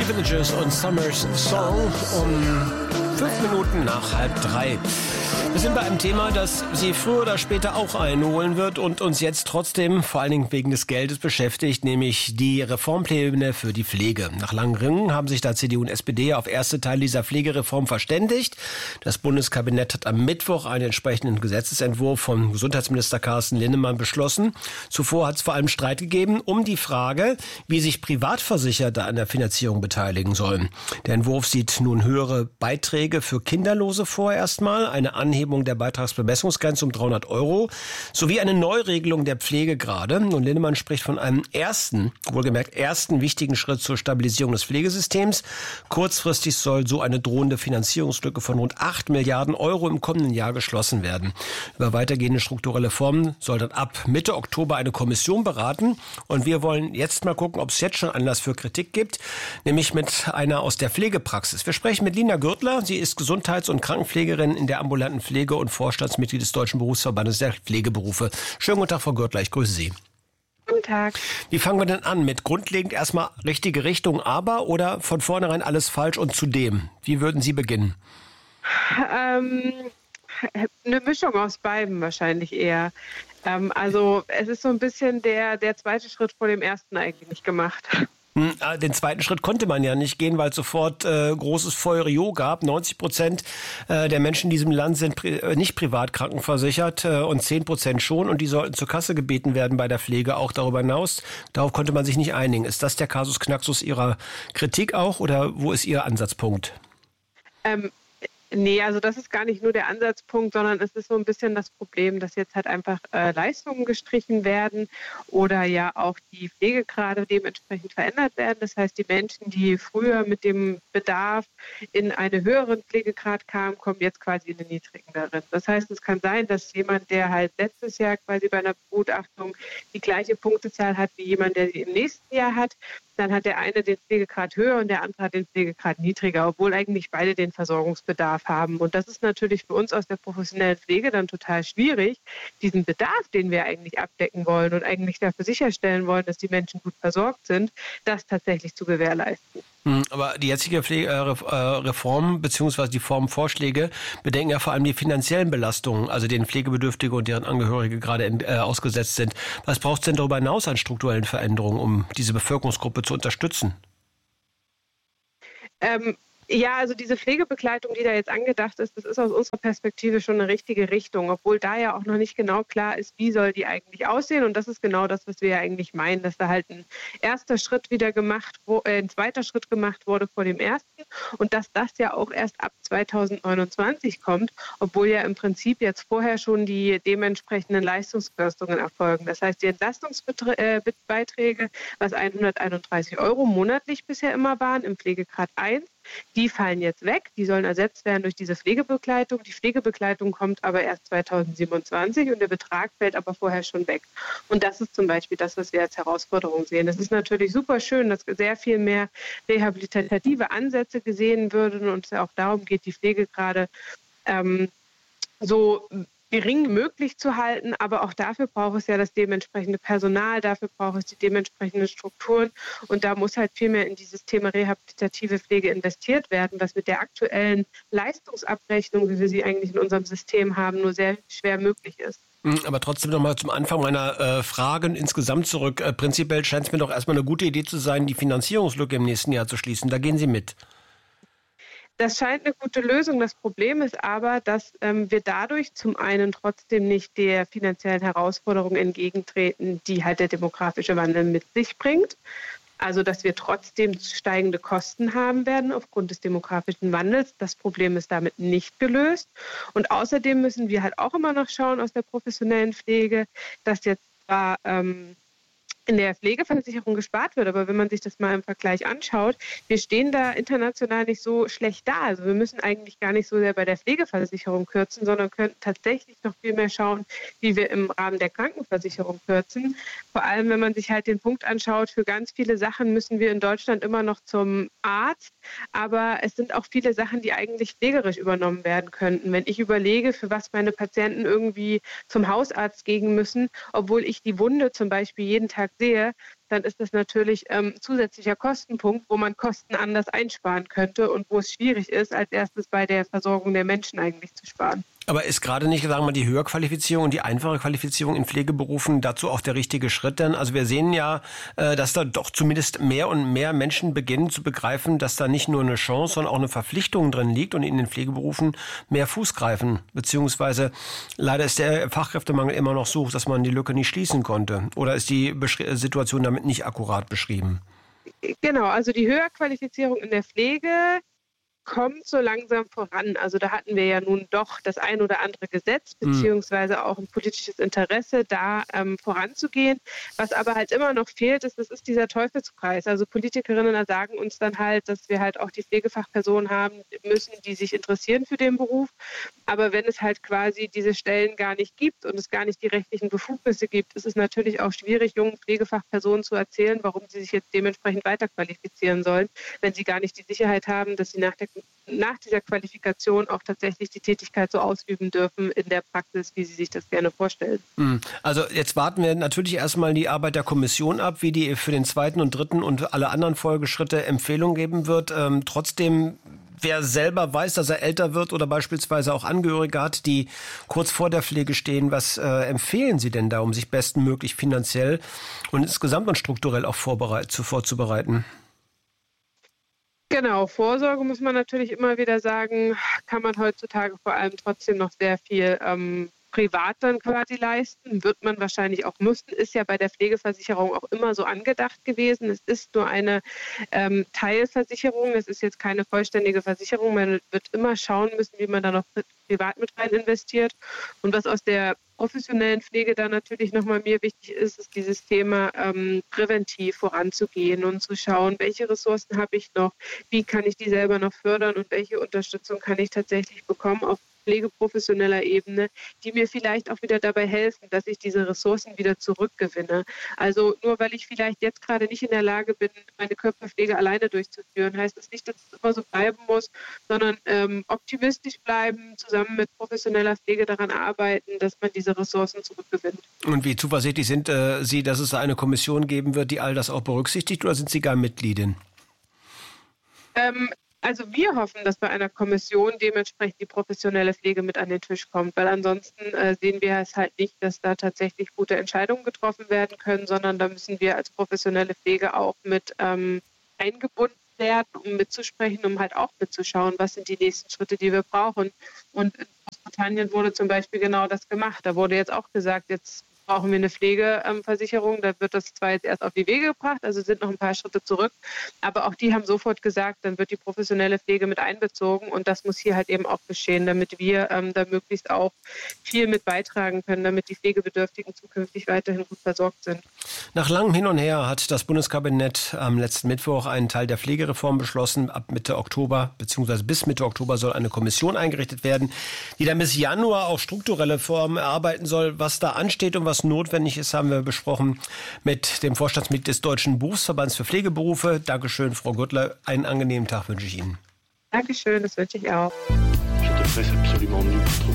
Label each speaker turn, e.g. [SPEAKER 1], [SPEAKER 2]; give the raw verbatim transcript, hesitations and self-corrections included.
[SPEAKER 1] Villages und Summer's Song um fünf Minuten nach halb drei. Wir sind bei einem Thema, das Sie früher oder später auch einholen wird und uns jetzt trotzdem vor allen Dingen wegen des Geldes beschäftigt, nämlich die Reformpläne für die Pflege. Nach langen Ringen haben sich da C D U und S P D auf erste Teile dieser Pflegereform verständigt. Das Bundeskabinett hat am Mittwoch einen entsprechenden Gesetzesentwurf von Gesundheitsminister Carsten Linnemann beschlossen. Zuvor hat es vor allem Streit gegeben um die Frage, wie sich Privatversicherte an der Finanzierung beteiligen sollen. Der Entwurf sieht nun höhere Beiträge für Kinderlose vor erstmal, eine Anhebung der Beitragsbemessungsgrenze um dreihundert Euro sowie eine Neuregelung der Pflegegrade. Und Linnemann spricht von einem ersten, wohlgemerkt ersten wichtigen Schritt zur Stabilisierung des Pflegesystems. Kurzfristig soll so eine drohende Finanzierungslücke von rund acht Milliarden Euro im kommenden Jahr geschlossen werden. Über weitergehende strukturelle Reformen soll dann ab Mitte Oktober eine Kommission beraten. Und wir wollen jetzt mal gucken, ob es jetzt schon Anlass für Kritik gibt, nämlich mit einer aus der Pflegepraxis. Wir sprechen mit Lina Gürtler. Sie ist Gesundheits- und Krankenpflegerin in der ambulanten Pflege und Vorstandsmitglied des Deutschen Berufsverbandes der Pflegeberufe. Schönen guten Tag, Frau Gürtler, ich grüße Sie.
[SPEAKER 2] Guten Tag.
[SPEAKER 1] Wie fangen wir denn an? Mit grundlegend erstmal richtige Richtung, aber oder von vornherein alles falsch und zudem? Wie würden Sie beginnen?
[SPEAKER 2] Ähm, eine Mischung aus beiden wahrscheinlich eher. Ähm, also es ist so ein bisschen der, der zweite Schritt vor dem ersten eigentlich gemacht.
[SPEAKER 1] Den zweiten Schritt konnte man ja nicht gehen, weil es sofort äh, großes Feurio gab. neunzig Prozent äh, der Menschen in diesem Land sind pri- äh, nicht privat krankenversichert äh, und zehn Prozent schon. Und die sollten zur Kasse gebeten werden bei der Pflege, auch darüber hinaus. Darauf konnte man sich nicht einigen. Ist das der Kasus Knaxus Ihrer Kritik auch oder wo ist Ihr Ansatzpunkt?
[SPEAKER 2] Ähm, Nee, also das ist gar nicht nur der Ansatzpunkt, sondern es ist so ein bisschen das Problem, dass jetzt halt einfach äh, Leistungen gestrichen werden oder ja auch die Pflegegrade dementsprechend verändert werden. Das heißt, die Menschen, die früher mit dem Bedarf in einen höheren Pflegegrad kamen, kommen jetzt quasi in den niedrigeren. Das heißt, es kann sein, dass jemand, der halt letztes Jahr quasi bei einer Begutachtung die gleiche Punktezahl hat wie jemand, der sie im nächsten Jahr hat, dann hat der eine den Pflegegrad höher und der andere hat den Pflegegrad niedriger, obwohl eigentlich beide den Versorgungsbedarf haben. Und das ist natürlich für uns aus der professionellen Pflege dann total schwierig, diesen Bedarf, den wir eigentlich abdecken wollen und eigentlich dafür sicherstellen wollen, dass die Menschen gut versorgt sind, das tatsächlich zu gewährleisten.
[SPEAKER 1] Aber die jetzige Pflege, äh, Reform bzw. die Formvorschläge bedenken ja vor allem die finanziellen Belastungen, also denen Pflegebedürftige und deren Angehörige gerade äh, ausgesetzt sind. Was braucht es denn darüber hinaus an strukturellen Veränderungen, um diese Bevölkerungsgruppe zu unterstützen?
[SPEAKER 2] Ähm, Ja, also diese Pflegebegleitung, die da jetzt angedacht ist, das ist aus unserer Perspektive schon eine richtige Richtung, obwohl da ja auch noch nicht genau klar ist, wie soll die eigentlich aussehen. Und das ist genau das, was wir ja eigentlich meinen, dass da halt ein erster Schritt wieder gemacht, wo, äh, ein zweiter Schritt gemacht wurde vor dem ersten und dass das ja auch erst ab zweitausendneunundzwanzig kommt, obwohl ja im Prinzip jetzt vorher schon die dementsprechenden Leistungskürzungen erfolgen. Das heißt, die Entlastungsbeiträge, was hunderteinunddreißig Euro monatlich bisher immer waren, im Pflegegrad eins, die fallen jetzt weg, die sollen ersetzt werden durch diese Pflegebegleitung. Die Pflegebegleitung kommt aber erst zweitausendsiebenundzwanzig und der Betrag fällt aber vorher schon weg. Und das ist zum Beispiel das, was wir als Herausforderung sehen. Es ist natürlich super schön, dass sehr viel mehr rehabilitative Ansätze gesehen würden und es auch darum geht, die Pflege gerade ähm, so gering möglich zu halten, aber auch dafür braucht es ja das dementsprechende Personal, dafür braucht es die dementsprechenden Strukturen und da muss halt viel mehr in dieses Thema rehabilitative Pflege investiert werden, was mit der aktuellen Leistungsabrechnung, wie wir sie eigentlich in unserem System haben, nur sehr schwer möglich ist.
[SPEAKER 1] Aber trotzdem noch mal zum Anfang meiner äh, Fragen insgesamt zurück. Äh, prinzipiell scheint es mir doch erstmal eine gute Idee zu sein, die Finanzierungslücke im nächsten Jahr zu schließen. Da gehen Sie mit.
[SPEAKER 2] Das scheint eine gute Lösung. Das Problem ist aber, dass ähm, wir dadurch zum einen trotzdem nicht der finanziellen Herausforderung entgegentreten, die halt der demografische Wandel mit sich bringt. Also, dass wir trotzdem steigende Kosten haben werden aufgrund des demografischen Wandels. Das Problem ist damit nicht gelöst. Und außerdem müssen wir halt auch immer noch schauen aus der professionellen Pflege, dass jetzt zwar ähm, in der Pflegeversicherung gespart wird. Aber wenn man sich das mal im Vergleich anschaut, wir stehen da international nicht so schlecht da. Also wir müssen eigentlich gar nicht so sehr bei der Pflegeversicherung kürzen, sondern können tatsächlich noch viel mehr schauen, wie wir im Rahmen der Krankenversicherung kürzen. Vor allem, wenn man sich halt den Punkt anschaut, für ganz viele Sachen müssen wir in Deutschland immer noch zum Arzt. Aber es sind auch viele Sachen, die eigentlich pflegerisch übernommen werden könnten. Wenn ich überlege, für was meine Patienten irgendwie zum Hausarzt gehen müssen, obwohl ich die Wunde zum Beispiel jeden Tag sehe, dann ist das natürlich ähm, zusätzlicher Kostenpunkt, wo man Kosten anders einsparen könnte und wo es schwierig ist, als erstes bei der Versorgung der Menschen eigentlich zu sparen.
[SPEAKER 1] Aber ist gerade nicht, sagen wir mal, die Höherqualifizierung und die einfache Qualifizierung in Pflegeberufen dazu auch der richtige Schritt? Denn also wir sehen ja, dass da doch zumindest mehr und mehr Menschen beginnen zu begreifen, dass da nicht nur eine Chance, sondern auch eine Verpflichtung drin liegt und in den Pflegeberufen mehr Fuß greifen. Beziehungsweise leider ist der Fachkräftemangel immer noch so, dass man die Lücke nicht schließen konnte. Oder ist die Beschri- Situation damit nicht akkurat beschrieben?
[SPEAKER 2] Genau, also die Höherqualifizierung in der Pflege kommt so langsam voran. Also da hatten wir ja nun doch das ein oder andere Gesetz, beziehungsweise auch ein politisches Interesse, da ähm, voranzugehen. Was aber halt immer noch fehlt, ist, das ist dieser Teufelskreis. Also Politikerinnen sagen uns dann halt, dass wir halt auch die Pflegefachpersonen haben müssen, die sich interessieren für den Beruf. Aber wenn es halt quasi diese Stellen gar nicht gibt und es gar nicht die rechtlichen Befugnisse gibt, ist es natürlich auch schwierig, jungen Pflegefachpersonen zu erzählen, warum sie sich jetzt dementsprechend weiterqualifizieren sollen, wenn sie gar nicht die Sicherheit haben, dass sie nach der nach dieser Qualifikation auch tatsächlich die Tätigkeit so ausüben dürfen in der Praxis, wie Sie sich das gerne vorstellen.
[SPEAKER 1] Also jetzt warten wir natürlich erstmal die Arbeit der Kommission ab, wie die für den zweiten und dritten und alle anderen Folgeschritte Empfehlungen geben wird. Ähm, trotzdem, wer selber weiß, dass er älter wird oder beispielsweise auch Angehörige hat, die kurz vor der Pflege stehen, was äh, empfehlen Sie denn da, um sich bestmöglich finanziell und insgesamt und strukturell auch vorbereit- vorzubereiten?
[SPEAKER 2] Genau, Vorsorge muss man natürlich immer wieder sagen, kann man heutzutage vor allem trotzdem noch sehr viel ähm, privat dann quasi leisten, wird man wahrscheinlich auch müssen, ist ja bei der Pflegeversicherung auch immer so angedacht gewesen. Es ist nur eine ähm, Teilversicherung, es ist jetzt keine vollständige Versicherung, man wird immer schauen müssen, wie man da noch privat mit rein investiert. Und was aus der professionellen Pflege da natürlich nochmal mir wichtig ist, ist dieses Thema ähm, präventiv voranzugehen und zu schauen, welche Ressourcen habe ich noch, wie kann ich die selber noch fördern und welche Unterstützung kann ich tatsächlich bekommen auf pflegeprofessioneller Ebene, die mir vielleicht auch wieder dabei helfen, dass ich diese Ressourcen wieder zurückgewinne. Also nur weil ich vielleicht jetzt gerade nicht in der Lage bin, meine Körperpflege alleine durchzuführen, heißt das nicht, dass es immer so bleiben muss, sondern ähm, optimistisch bleiben, zusammen mit professioneller Pflege daran arbeiten, dass man diese Ressourcen zurückgewinnt.
[SPEAKER 1] Und wie zuversichtlich sind äh, Sie, dass es eine Kommission geben wird, die all das auch berücksichtigt, oder sind Sie gar Mitgliedin?
[SPEAKER 2] Ähm, Also wir hoffen, dass bei einer Kommission dementsprechend die professionelle Pflege mit an den Tisch kommt, weil ansonsten äh, sehen wir es halt nicht, dass da tatsächlich gute Entscheidungen getroffen werden können, sondern da müssen wir als professionelle Pflege auch mit ähm, eingebunden werden, um mitzusprechen, um halt auch mitzuschauen, was sind die nächsten Schritte, die wir brauchen. Und in Großbritannien wurde zum Beispiel genau das gemacht. Da wurde jetzt auch gesagt, jetzt brauchen wir eine Pflegeversicherung. Da wird das zwar jetzt erst auf die Wege gebracht, also sind noch ein paar Schritte zurück. Aber auch die haben sofort gesagt, dann wird die professionelle Pflege mit einbezogen. Und das muss hier halt eben auch geschehen, damit wir ähm, da möglichst auch viel mit beitragen können, damit die Pflegebedürftigen zukünftig weiterhin gut versorgt sind.
[SPEAKER 1] Nach langem Hin und Her hat das Bundeskabinett am letzten Mittwoch einen Teil der Pflegereform beschlossen. Ab Mitte Oktober bzw. bis Mitte Oktober soll eine Kommission eingerichtet werden, die dann bis Januar auch strukturelle Reformen erarbeiten soll. Was da ansteht und was notwendig ist, haben wir besprochen mit dem Vorstandsmitglied des Deutschen Berufsverbands für Pflegeberufe. Dankeschön, Frau Gürtler. Einen angenehmen Tag wünsche ich Ihnen.
[SPEAKER 2] Dankeschön, das wünsche ich auch.